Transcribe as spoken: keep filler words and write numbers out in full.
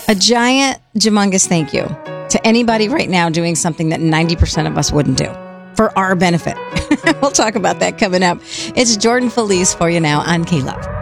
A giant, humongous thank you to anybody right now doing something that ninety percent of us wouldn't do for our benefit. We'll talk about that coming up. It's Jordan Felice for you now on K-Love.